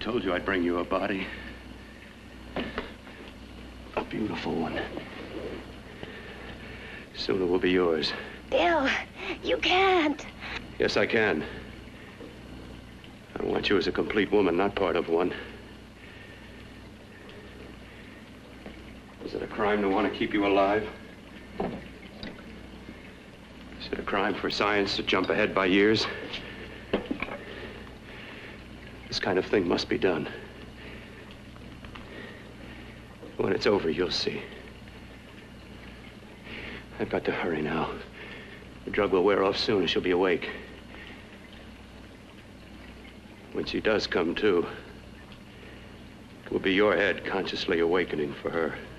told you I'd bring you a body. A beautiful one. Soon it will be yours. Bill, you can't. Yes, I can. I want you as a complete woman, not part of one. Is it a crime to want to keep you alive? Is it a crime for science to jump ahead by years? This kind of thing must be done. When it's over, you'll see. I've got to hurry now. The drug will wear off soon and she'll be awake. When she does come to, it will be your head consciously awakening for her.